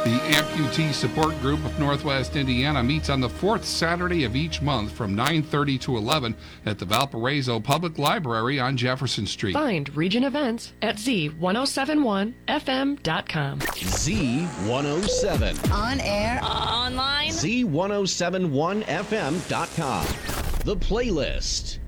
The Amputee Support Group of Northwest Indiana meets on the fourth Saturday of each month from 9:30 to 11 at the Valparaiso Public Library on Jefferson Street. Find region events at z1071fm.com. Z107. On air. Online. Z1071fm.com. The Playlist.